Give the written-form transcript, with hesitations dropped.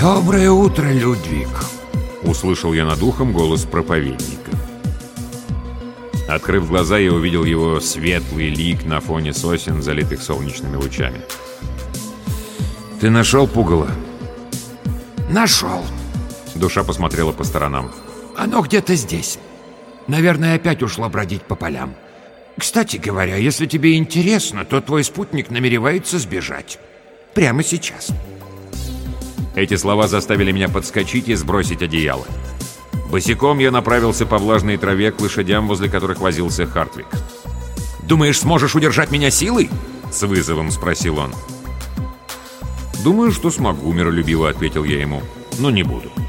«Доброе утро, Людвиг!» Услышал я над ухом голос проповедника. Открыв глаза, я увидел его светлый лик на фоне сосен, залитых солнечными лучами. «Ты нашел пугало?» «Нашел!» Душа посмотрела по сторонам. «Оно где-то здесь. Наверное, опять ушло бродить по полям. Кстати говоря, если тебе интересно, то твой спутник намеревается сбежать. Прямо сейчас». Эти слова заставили меня подскочить и сбросить одеяло. Босиком я направился по влажной траве к лошадям, возле которых возился Хартвик. «Думаешь, сможешь удержать меня силой?» — с вызовом спросил он. «Думаю, что смогу», — миролюбиво ответил я ему. «Но не буду».